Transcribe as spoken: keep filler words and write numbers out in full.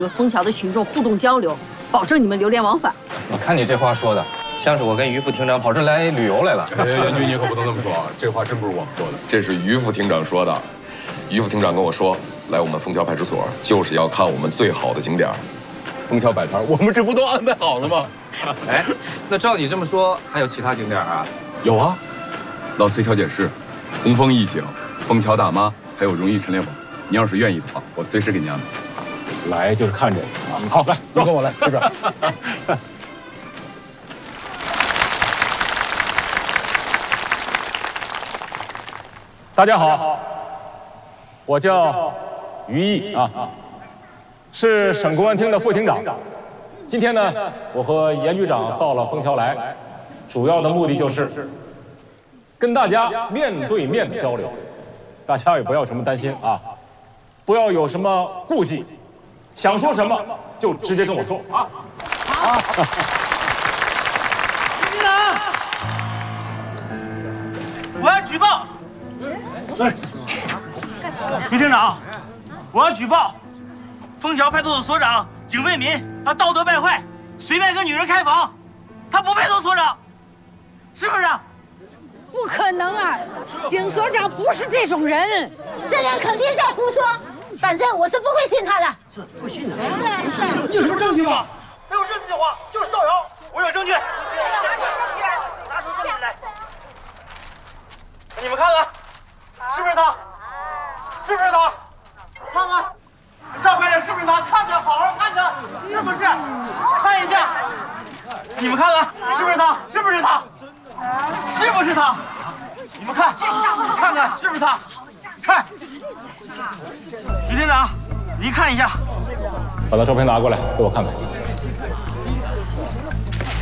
与枫桥的群众互动交流，保证你们流连忘返。 你看你这话说的，像是我跟于副厅长跑这来旅游来了。 哎，严军，你可不能这么说啊！这话真不是我们说的， 这是于副厅长说的。于副厅长跟我说，来我们枫桥派出所就是要看我们最好的景点。 枫桥摆摊，我们这不都安排好了吗？ 哎，那照你这么说，还有其他景点啊？ 有啊，老崔调解室、红枫一景、枫桥大妈，还有荣誉陈列馆。你要是愿意的话，我随时给你安排。 来就是看这个啊！好，来，都跟我来这边。大家好，我叫于毅啊，是省公安厅的副厅长。今天呢，我和严局长到了枫桥来，主要的目的就是跟大家面对面的交流。大家也不要什么担心啊，不要有什么顾忌，想说什么就直接跟我说啊。好。 局长，我要举报。于厅长，我要举报枫桥派出所所长景卫民，他道德败坏，随便跟女人开房，他不配做所长，是不是？ 不可能啊！景所长不是这种人， 这人肯定在胡说，反正我是不会信他的。 这不信他？你有什么证据吗？没有证据的话就是造谣。我有证据。拿出证据，拿出证据来。你们看看，是不是他？是不是他？看看，照片上是不是他？看看，好好看看，是不是？看一下，你们看看，是不是他？是不是他？是不是他？你们看，看看是不是他？看，于厅长，你看一下， 把他照片拿过来给我看看。